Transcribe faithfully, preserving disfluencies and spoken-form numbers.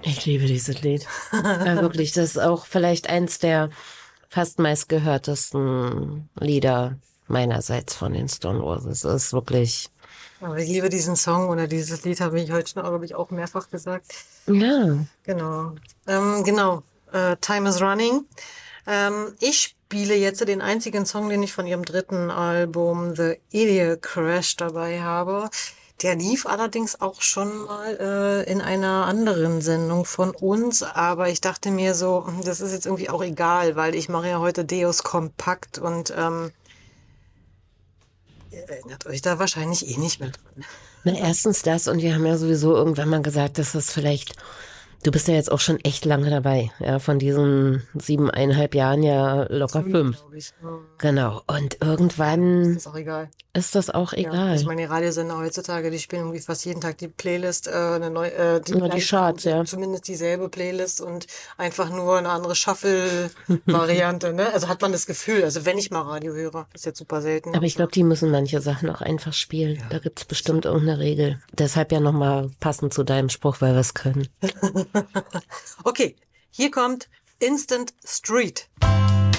Ich liebe dieses Lied. Ja, wirklich, das ist auch vielleicht eins der fast meistgehörtesten Lieder meinerseits von den Stone Roses. Es ist wirklich, Aber ich liebe diesen Song oder dieses Lied, habe ich heute schon, glaube ich, auch mehrfach gesagt. ja, Genau. Ähm, genau. Äh, Time is Running. Ähm, ich spiele jetzt den einzigen Song, den ich von ihrem dritten Album The Idiot Crash dabei habe. Der lief allerdings auch schon mal äh, in einer anderen Sendung von uns, aber ich dachte mir so, hm, das ist jetzt irgendwie auch egal, weil ich mache ja heute Deus Kompakt und ähm, ihr erinnert euch da wahrscheinlich eh nicht mehr dran. na, erstens das und wir haben ja sowieso irgendwann mal gesagt, dass das vielleicht, du bist ja jetzt auch schon echt lange dabei, ja, von diesen siebeneinhalb Jahren ja locker Fünf, fünf. glaube ich. Hm. Genau. Und Ist irgendwann das auch egal. ist das auch Ja, ich egal. meine, die Radiosender heutzutage, die spielen irgendwie fast jeden Tag die Playlist, äh, eine neue, äh, die Nur die gleiche, also Charts, die, ja. zumindest dieselbe Playlist und einfach nur eine andere Shuffle-Variante, ne? Also hat man das Gefühl, also wenn ich mal Radio höre, ist jetzt super selten, Aber ich glaube, aber die müssen manche Sachen auch einfach spielen. Da ja, gibt's sicher. bestimmt irgendeine Regel. Deshalb ja nochmal passend zu deinem Spruch, weil wir es können. Okay, hier kommt Instant Street.